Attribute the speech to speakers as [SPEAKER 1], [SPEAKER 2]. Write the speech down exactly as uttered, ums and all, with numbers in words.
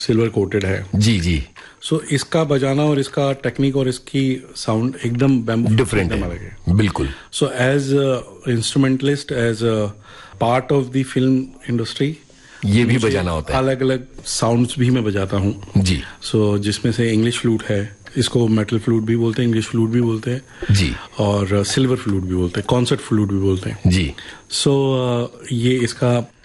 [SPEAKER 1] Silver coated है।
[SPEAKER 2] जी जी।
[SPEAKER 1] सो so, इसका बजाना और इसका टेक्निक और इसकी साउंड एकदम बैम्बू
[SPEAKER 2] डिफरेंट है,
[SPEAKER 1] है।
[SPEAKER 2] बिल्कुल।
[SPEAKER 1] So as instrumentalist, as part of the film industry,
[SPEAKER 2] ये भी बजाना होता है।
[SPEAKER 1] अलग अलग साउंड्स भी मैं बजाता हूँ
[SPEAKER 2] जी।
[SPEAKER 1] सो so, जिसमें से इंग्लिश फ्लूट है, इसको मेटल फ्लूट भी बोलते हैं, इंग्लिश फ्लूट भी बोलते हैं
[SPEAKER 2] जी,
[SPEAKER 1] और सिल्वर फ्लूट भी बोलते हैं, कॉन्सर्ट फ्लूट भी बोलते हैं
[SPEAKER 2] जी।
[SPEAKER 1] सो so, uh, ये इसका